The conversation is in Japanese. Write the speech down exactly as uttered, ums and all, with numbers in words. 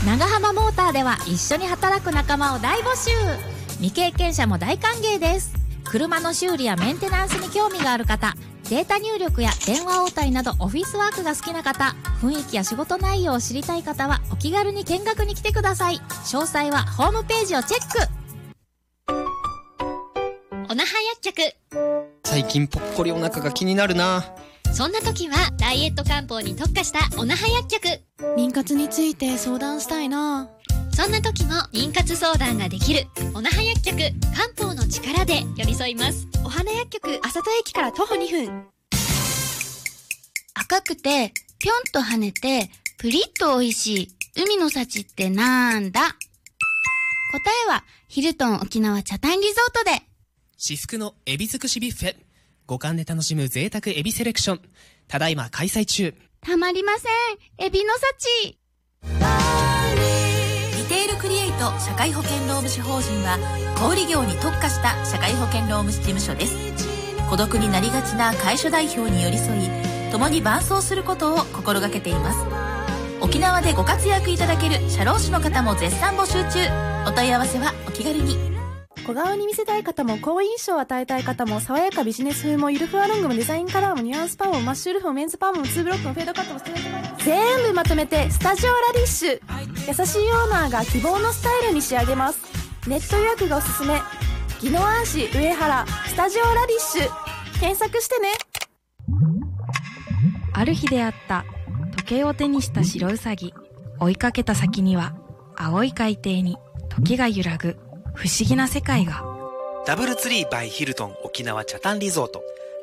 長浜モーターでは一緒に働く仲間を大募集。未経験者も大歓迎です。車の修理やメンテナンスに興味がある方、データ入力や電話応対などオフィスワークが好きな方、雰囲気や仕事内容を知りたい方はお気軽に見学に来てください。詳細はホームページをチェック。 おなは薬局。 最近ぽっこりお腹が気になるな。 そんな時はダイエット漢方に特化したおなは薬局。 妊活について相談したいな。 そんな時も妊活相談ができるおなは薬局。漢方の力で寄り添います。 お花薬局、あさと駅から徒歩にふん。赤くてぴょんと跳ねてプリッと美味しい海の幸ってなんだ？答えはヒルトン沖縄北谷リゾートで。 至福のエビ尽くしビュッフェ、五感で楽しむ贅沢エビセレクション、ただいま開催中。 たまりません、エビの幸。 リテールクリエイト社会保険労務士法人は小売業に特化した社会保険労務士事務所です。孤独になりがちな会社代表に寄り添い、共に伴走することを心がけています。沖縄でご活躍いただける社労士の方も絶賛募集中。お問い合わせはお気軽に。 小顔に見せたい方も好印象を与えたい方も、爽やかビジネス風もゆるふわロングもデザインカラーもニュアンスパーもマッシュルフもメンズパーもツーブロックもフェードカットもストレートカットも全部まとめてスタジオラディッシュ。優しいオーナーが希望のスタイルに仕上げます。ネット予約がおすすめ。宜野湾市上原スタジオラディッシュ検索してね。 ある日出会った時計を手にした白ウサギ。追いかけた先には青い海底に時が揺らぐ不思議な世界が。 ダブルツリーバイヒルトン沖縄北谷リゾート。